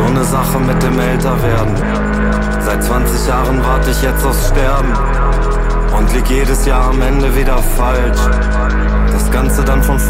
so eine Sache mit dem Älterwerden. Seit 20 Jahren warte ich jetzt aufs Sterben und lieg jedes Jahr am Ende wieder falsch. Das Ganze dann von